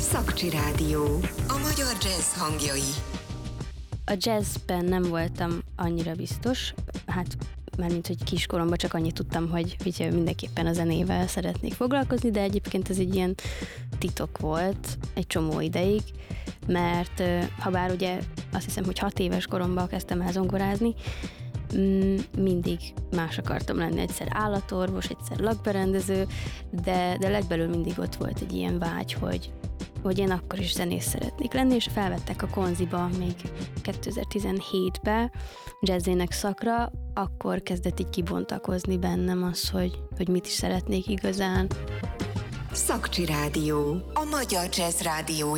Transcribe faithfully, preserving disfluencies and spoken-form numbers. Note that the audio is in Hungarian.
Szakcsi Rádió. A magyar jazz hangjai. A jazzben nem voltam annyira biztos, hát mármint, hogy kiskoromban csak annyit tudtam, hogy ugye mindenképpen a zenével szeretnék foglalkozni, de egyébként ez egy ilyen titok volt egy csomó ideig, mert ha bár ugye azt hiszem, hogy hat éves koromban kezdtem el zongorázni, mindig más akartam lenni, egyszer állatorvos, egyszer lakberendező, de, de legbelül mindig ott volt egy ilyen vágy, hogy, hogy én akkor is zenész szeretnék lenni, és felvettek a Konziba még kétezer-tizenhétben jazzének szakra, akkor kezdett így kibontakozni bennem az, hogy, hogy mit is szeretnék igazán. Szakcsi Rádió. A magyar jazz rádiója.